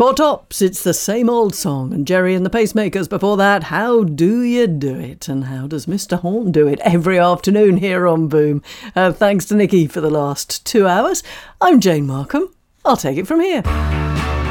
Four Tops, it's the same old song, and Jerry and the Pacemakers before that. How do you do it? And how does Mr. Horn do it every afternoon here on Boom? Thanks to Nikki for the last 2 hours. I'm Jane Markham. I'll take it from here.